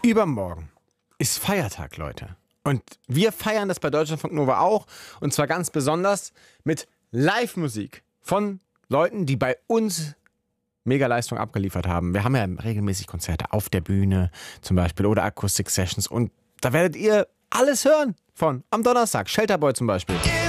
Übermorgen ist Feiertag, Leute. Und wir feiern das bei Deutschlandfunk Nova auch. Und zwar ganz besonders mit Live-Musik von Leuten, die bei uns Mega-Leistung abgeliefert haben. Wir haben ja regelmäßig Konzerte auf der Bühne zum Beispiel oder Akustik-Sessions. Und da werdet ihr alles hören von am Donnerstag. Shelterboy zum Beispiel.